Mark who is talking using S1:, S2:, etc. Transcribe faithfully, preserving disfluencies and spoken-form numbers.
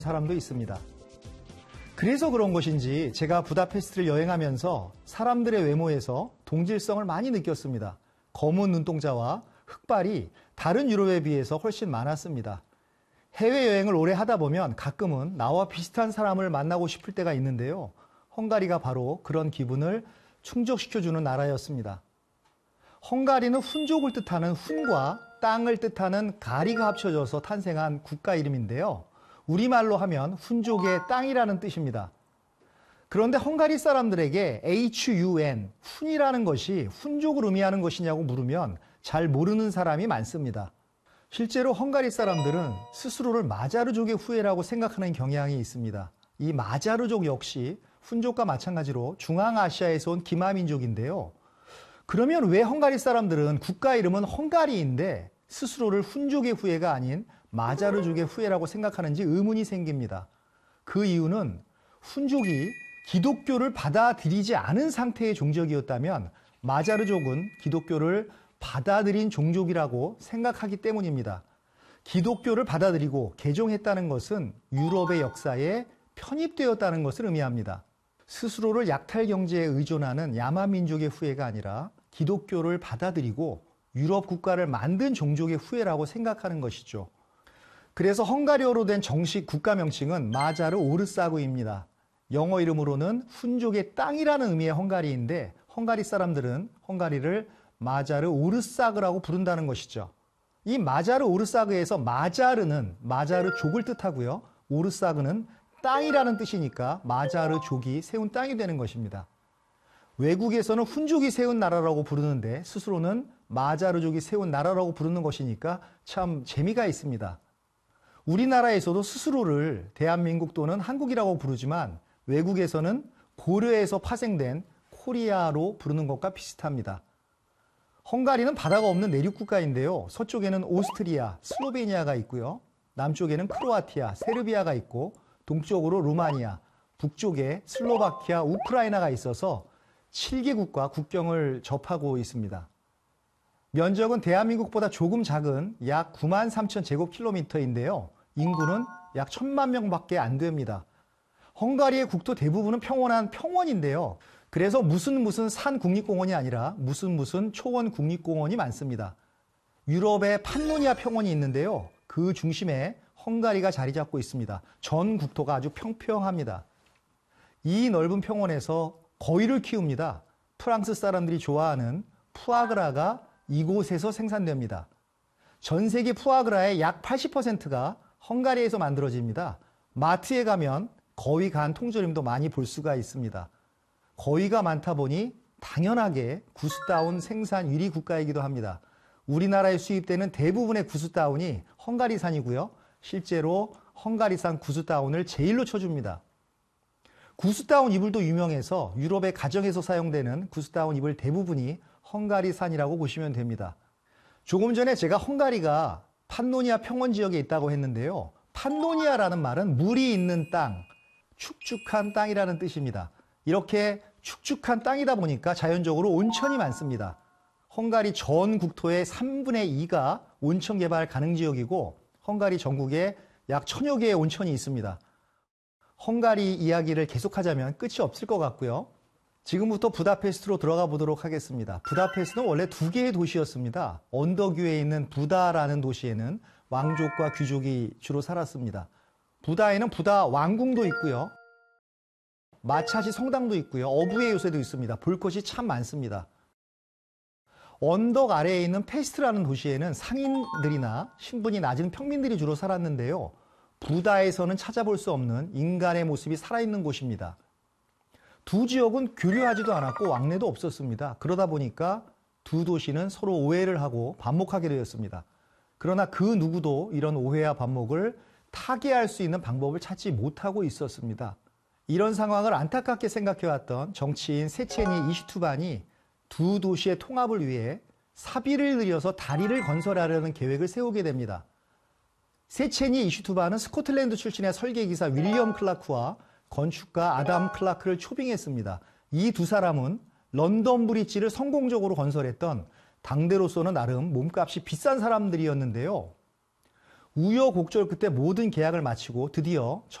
S1: 사람도 있습니다. 그래서 그런 것인지 제가 부다페스트를 여행하면서 사람들의 외모에서 동질성을 많이 느꼈습니다. 검은 눈동자와 흑발이 다른 유럽에 비해서 훨씬 많았습니다. 해외여행을 오래 하다 보면 가끔은 나와 비슷한 사람을 만나고 싶을 때가 있는데요. 헝가리가 바로 그런 기분을 충족시켜주는 나라였습니다. 헝가리는 훈족을 뜻하는 훈과 땅을 뜻하는 가리가 합쳐져서 탄생한 국가 이름인데요. 우리말로 하면 훈족의 땅이라는 뜻입니다. 그런데 헝가리 사람들에게 에이치유엔, 훈이라는 것이 훈족을 의미하는 것이냐고 물으면 잘 모르는 사람이 많습니다. 실제로 헝가리 사람들은 스스로를 마자르족의 후예라고 생각하는 경향이 있습니다. 이 마자르족 역시 훈족과 마찬가지로 중앙아시아에서 온 기마민족인데요. 그러면 왜 헝가리 사람들은 국가 이름은 헝가리인데 스스로를 훈족의 후예가 아닌 마자르족의 후예라고 생각하는지 의문이 생깁니다. 그 이유는 훈족이 기독교를 받아들이지 않은 상태의 종족이었다면 마자르족은 기독교를 받아들인 종족이라고 생각하기 때문입니다. 기독교를 받아들이고 개종했다는 것은 유럽의 역사에 편입되었다는 것을 의미합니다. 스스로를 약탈 경제에 의존하는 야만민족의 후예가 아니라 기독교를 받아들이고 유럽 국가를 만든 종족의 후예라고 생각하는 것이죠. 그래서 헝가리어로 된 정식 국가 명칭은 마자르 오르사그입니다. 영어 이름으로는 훈족의 땅이라는 의미의 헝가리인데 헝가리 사람들은 헝가리를 마자르 오르사그라고 부른다는 것이죠. 이 마자르 오르사그에서 마자르는 마자르족을 뜻하고요. 오르사그는 땅이라는 뜻이니까 마자르족이 세운 땅이 되는 것입니다. 외국에서는 훈족이 세운 나라라고 부르는데 스스로는 마자르족이 세운 나라라고 부르는 것이니까 참 재미가 있습니다. 우리나라에서도 스스로를 대한민국 또는 한국이라고 부르지만 외국에서는 고려에서 파생된 코리아로 부르는 것과 비슷합니다. 헝가리는 바다가 없는 내륙 국가인데요. 서쪽에는 오스트리아, 슬로베니아가 있고요. 남쪽에는 크로아티아, 세르비아가 있고 동쪽으로 루마니아, 북쪽에 슬로바키아, 우크라이나가 있어서 칠 개국과 국경을 접하고 있습니다. 면적은 대한민국보다 조금 작은 약 구만 삼천 제곱킬로미터인데요. 인구는 약 천만 명밖에 안 됩니다. 헝가리의 국토 대부분은 평원한 평원인데요. 그래서 무슨 무슨 산 국립공원이 아니라 무슨 무슨 초원 국립공원이 많습니다. 유럽에 판노니아 평원이 있는데요. 그 중심에 헝가리가 자리 잡고 있습니다. 전 국토가 아주 평평합니다. 이 넓은 평원에서 거위를 키웁니다. 프랑스 사람들이 좋아하는 푸아그라가 이곳에서 생산됩니다. 전 세계 푸아그라의 약 팔십 퍼센트가 헝가리에서 만들어집니다. 마트에 가면 거위 간 통조림도 많이 볼 수가 있습니다. 거위가 많다 보니 당연하게 구스다운 생산 일 위 국가이기도 합니다. 우리나라에 수입되는 대부분의 구스다운이 헝가리산이고요. 실제로 헝가리산 구스다운을 제일로 쳐줍니다. 구스다운 이불도 유명해서 유럽의 가정에서 사용되는 구스다운 이불 대부분이 헝가리산이라고 보시면 됩니다. 조금 전에 제가 헝가리가 판노니아 평원 지역에 있다고 했는데요. 판노니아라는 말은 물이 있는 땅, 축축한 땅이라는 뜻입니다. 이렇게 축축한 땅이다 보니까 자연적으로 온천이 많습니다. 헝가리 전 국토의 삼분의 이가 온천 개발 가능 지역이고 헝가리 전국에 약 천여 개의 온천이 있습니다. 헝가리 이야기를 계속하자면 끝이 없을 것 같고요. 지금부터 부다페스트로 들어가 보도록 하겠습니다. 부다페스트는 원래 두 개의 도시였습니다. 언덕 위에 있는 부다라는 도시에는 왕족과 귀족이 주로 살았습니다. 부다에는 부다 왕궁도 있고요. 마차시 성당도 있고요. 어부의 요새도 있습니다. 볼 것이 참 많습니다. 언덕 아래에 있는 페스트라는 도시에는 상인들이나 신분이 낮은 평민들이 주로 살았는데요. 부다에서는 찾아볼 수 없는 인간의 모습이 살아있는 곳입니다. 두 지역은 교류하지도 않았고 왕래도 없었습니다. 그러다 보니까 두 도시는 서로 오해를 하고 반목하게 되었습니다. 그러나 그 누구도 이런 오해와 반목을 타개할 수 있는 방법을 찾지 못하고 있었습니다. 이런 상황을 안타깝게 생각해왔던 정치인 세체니 이슈투반이 두 도시의 통합을 위해 사비를 들여서 다리를 건설하려는 계획을 세우게 됩니다. 세체니 이슈투반은 스코틀랜드 출신의 설계기사 윌리엄 클라크와 건축가 아담 클라크를 초빙했습니다. 이 두 사람은 런던 브릿지를 성공적으로 건설했던 당대로서는 나름 몸값이 비싼 사람들이었는데요. 우여곡절 끝에 모든 계약을 마치고 드디어